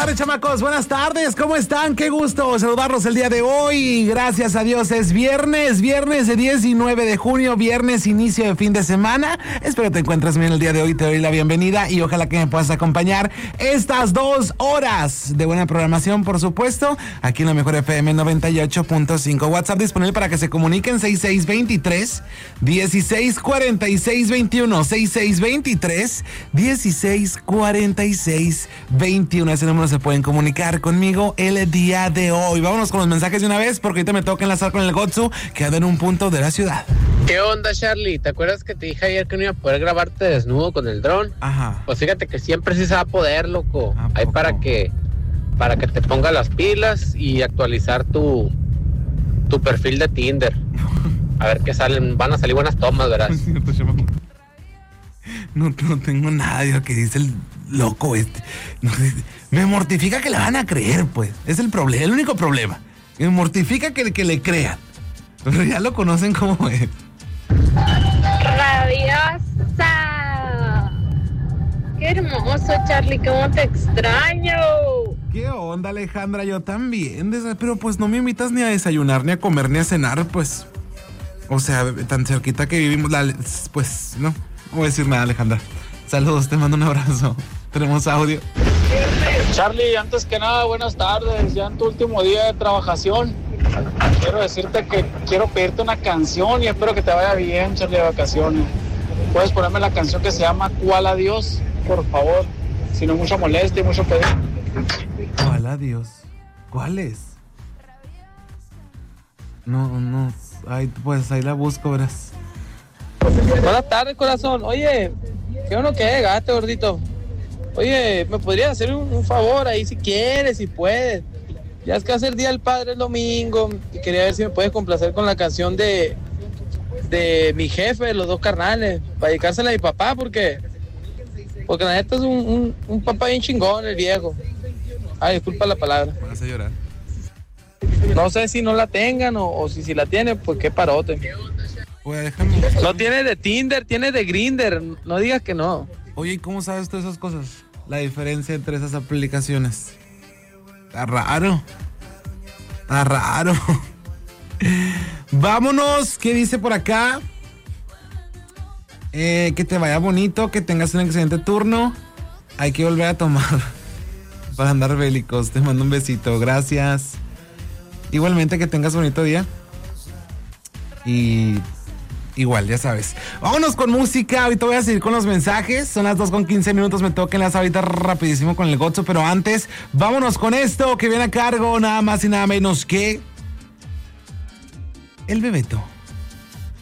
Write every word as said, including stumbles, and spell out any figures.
tardes, chamacos. Buenas tardes. ¿Cómo están? Qué gusto saludarlos el día de hoy. Gracias a Dios es viernes, viernes de diecinueve de junio, viernes inicio de fin de semana. Espero te encuentres bien el día de hoy. Te doy la bienvenida y ojalá que me puedas acompañar estas dos horas de buena programación, por supuesto, aquí en la Mejor F M noventa y ocho punto cinco. WhatsApp disponible para que se comuniquen seis seis dos tres, dieciséis cuarenta y seis veintiuno, seis seis dos tres, dieciséis cuarenta y seis veintiuno. Ese número se pueden comunicar conmigo el día de hoy. Vámonos con los mensajes de una vez porque ahorita me toca enlazar con el Gotsu que anda en un punto de la ciudad. ¿Qué onda, Charlie? ¿Te acuerdas que te dije ayer que no iba a poder grabarte desnudo con el dron? Ajá. Pues fíjate que siempre sí se va a poder, loco. Ahí para que para que te pongas las pilas y actualizar tu tu perfil de Tinder. A ver qué salen, van a salir buenas tomas, verás. No, no tengo nada de lo que dice el loco este. No, me mortifica que le van a creer, pues. Es el problema, el único problema. Me mortifica que, que le crean. Pero ya lo conocen como es. Rabiosa. Qué hermoso, Charlie, cómo te extraño. ¿Qué onda, Alejandra? Yo también. Pero pues no me invitas ni a desayunar, ni a comer, ni a cenar, pues. O sea, tan cerquita que vivimos, la, pues no. No voy a decir nada, Alejandra. Saludos, te mando un abrazo. Tenemos audio. Charlie, antes que nada, buenas tardes. Ya en tu último día de trabajación, quiero decirte que quiero pedirte una canción y espero que te vaya bien, Charlie, de vacaciones. Puedes ponerme la canción que se llama ¿Cuál adiós? Por favor, si no mucha molestia y mucho pedir. ¿Cuál adiós? ¿Cuál es? No, no. Ay, pues ahí la busco, verás. Buenas tardes, corazón. Oye, ¿qué uno que gaste, gordito? Oye, ¿me podrías hacer un, un favor ahí si quieres, si puedes? Ya es que hace el Día del Padre el domingo y quería ver si me puedes complacer con la canción de de mi jefe, los dos carnales, para dedicársela a mi papá, porque porque la neta es un, un, un papá bien chingón, el viejo. Ay, disculpa la palabra. Vas a llorar. No sé si no la tengan o, o si, si la tienen, pues qué parote. Oye, déjame. No tiene de Tinder, tiene de Grindr, no digas que no. Oye, ¿y cómo sabes todas esas cosas? La diferencia entre esas aplicaciones. Está raro. Está raro. Vámonos, ¿qué dice por acá? Eh, que te vaya bonito, que tengas un excelente turno. Hay que volver a tomar para andar bélicos. Te mando un besito, gracias. Igualmente que tengas bonito día. Y igual, ya sabes. Vámonos con música. Ahorita voy a seguir con los mensajes. Son las dos con quince minutos. Me toquen las ahorita rapidísimo con el Gotzo. Pero antes, vámonos con esto que viene a cargo nada más y nada menos que el Bebeto.